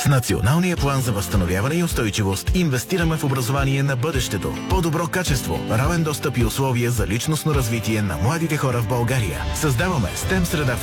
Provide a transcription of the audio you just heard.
С Националния план за възстановяване и устойчивост инвестираме в образование на бъдещето, по-добро качество, равен достъп и условия за личностно развитие на младите хора в България. Създаваме STEM среда в